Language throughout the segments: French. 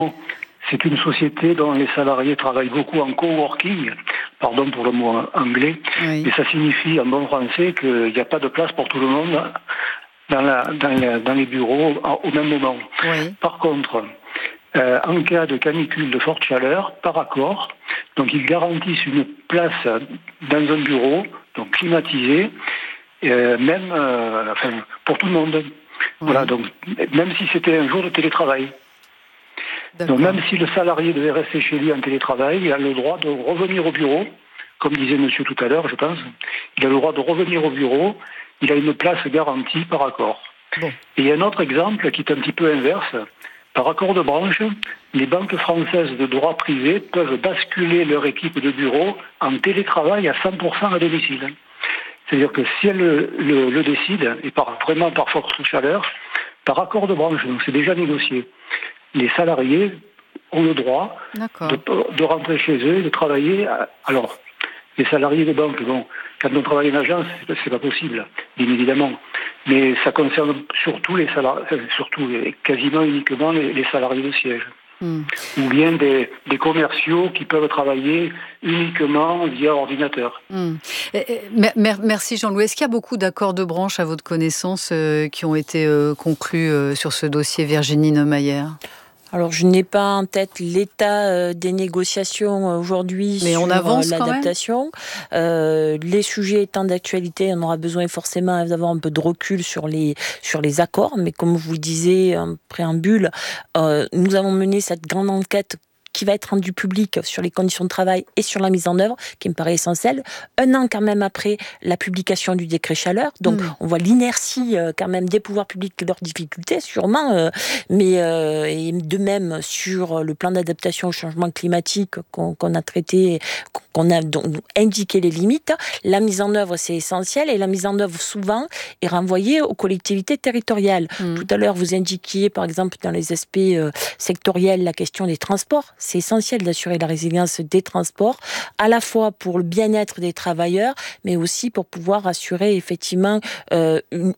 C'est une société dont les salariés travaillent beaucoup en coworking, pardon pour le mot anglais, Oui. mais ça signifie en bon français qu'il n'y a pas de place pour tout le monde dans les bureaux au même moment. Oui. Par contre, en cas de canicule de forte chaleur, par accord, donc ils garantissent une place dans un bureau, donc climatisé, pour tout le monde. Oui. Voilà, donc même si c'était un jour de télétravail. D'accord. Donc même si le salarié devait rester chez lui en télétravail, il a le droit de revenir au bureau, comme disait monsieur tout à l'heure, je pense. Il a le droit de revenir au bureau, il a une place garantie par accord. Bon. Et il y a un autre exemple qui est un petit peu inverse. Par accord de branche, les banques françaises de droit privé peuvent basculer leur équipe de bureau en télétravail à 100% à domicile. C'est-à-dire que si elles le décident, et vraiment par force chaleur, par accord de branche, donc c'est déjà négocié, les salariés ont le droit de rentrer chez eux et de travailler. Alors, les salariés de banque, bon, quand on travaille en agence, c'est pas possible, bien évidemment. Mais ça concerne surtout les salariés, quasiment uniquement les salariés de siège. Ou bien des commerciaux qui peuvent travailler uniquement via ordinateur. Merci Jean-Louis. Est-ce qu'il y a beaucoup d'accords de branche à votre connaissance qui ont été conclus sur ce dossier, Virginie Neumayer ? Alors, je n'ai pas en tête l'état des négociations aujourd'hui sur l'adaptation. Les sujets étant d'actualité, on aura besoin forcément d'avoir un peu de recul sur les accords. Mais comme vous le disiez en préambule, nous avons mené cette grande enquête qui va être rendue publique sur les conditions de travail et sur la mise en œuvre, qui me paraît essentielle. 1 an quand même après la publication du décret chaleur. Donc, on voit l'inertie quand même des pouvoirs publics, leurs difficultés sûrement, mais et de même sur le plan d'adaptation au changement climatique qu'on a traité, qu'on a indiqué les limites. La mise en œuvre, c'est essentiel, et la mise en œuvre, souvent, est renvoyée aux collectivités territoriales. Tout à l'heure, vous indiquiez, par exemple, dans les aspects sectoriels, la question des transports. C'est essentiel d'assurer la résilience des transports, à la fois pour le bien-être des travailleurs, mais aussi pour pouvoir assurer effectivement une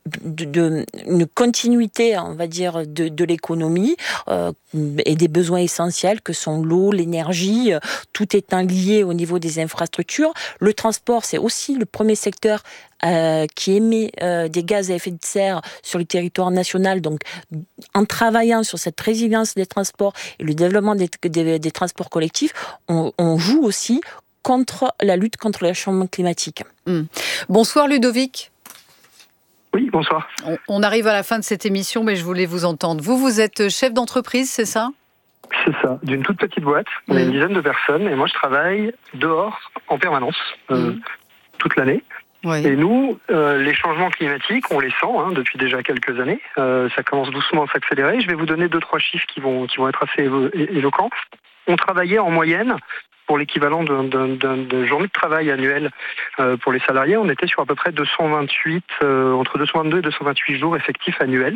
continuité, on va dire, de l'économie et des besoins essentiels que sont l'eau, l'énergie, tout étant lié au niveau des infrastructures. Le transport, c'est aussi le premier secteur qui émet des gaz à effet de serre sur le territoire national. Donc, en travaillant sur cette résilience des transports et le développement des transports collectifs, on joue aussi contre la lutte contre le changement climatique. Bonsoir Ludovic. Oui, bonsoir. On arrive à la fin de cette émission, mais je voulais vous entendre. Vous êtes chef d'entreprise, c'est ça ? C'est ça, d'une toute petite boîte. On est une dizaine de personnes et moi je travaille dehors en permanence, toute l'année. Oui. Et nous, les changements climatiques, on les sent depuis déjà quelques années. Ça commence doucement à s'accélérer. Je vais vous donner 2-3 chiffres qui vont être assez éloquents. On travaillait en moyenne, pour l'équivalent de journée de travail annuelle pour les salariés, on était sur à peu près entre 222 et 228 jours effectifs annuels.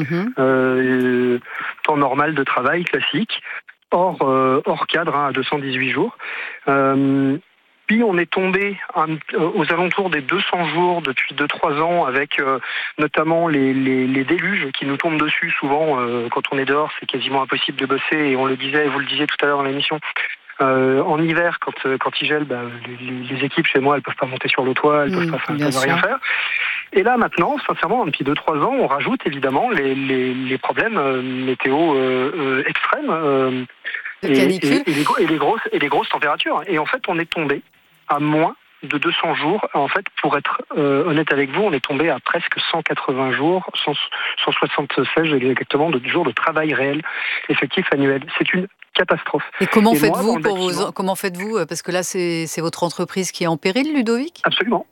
Temps normal de travail classique, hors cadre à 218 jours. Puis on est tombé aux alentours des 200 jours depuis 2-3 ans avec notamment les déluges qui nous tombent dessus souvent quand on est dehors, c'est quasiment impossible de bosser et vous le disiez tout à l'heure dans l'émission. En hiver, quand il gèle, les équipes chez moi, elles peuvent pas monter sur le toit, elles peuvent rien faire. Et là maintenant, sincèrement, depuis 2-3 ans, on rajoute évidemment les problèmes météo extrêmes et les grosses températures. Et en fait, on est tombé à moins de 200 jours. En fait, pour être honnête avec vous, on est tombé à presque 180 jours, 176 exactement, de jours de travail réel effectif annuel. C'est une catastrophe. Et comment faites-vous parce que là, c'est votre entreprise qui est en péril, Ludovic ? Absolument.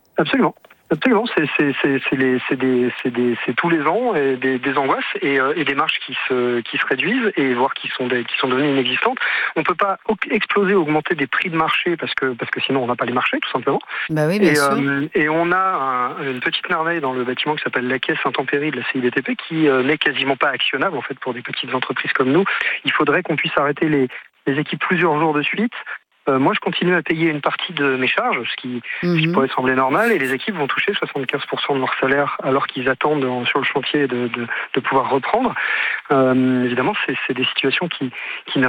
C'est tous les ans des angoisses et des marges qui se réduisent et voire qui sont devenues inexistantes. On peut pas augmenter des prix de marché parce que sinon on n'a pas les marchés tout simplement. Bah oui, bien sûr. Et on a une petite merveille dans le bâtiment qui s'appelle la caisse intempérie de la CIBTP qui n'est quasiment pas actionnable en fait pour des petites entreprises comme nous. Il faudrait qu'on puisse arrêter les équipes plusieurs jours de suite. moi je continue à payer une partie de mes charges, ce qui pourrait sembler normal, et les équipes vont toucher 75% de leur salaire alors qu'ils attendent sur le chantier de pouvoir reprendre. Évidemment, c'est des situations qui ne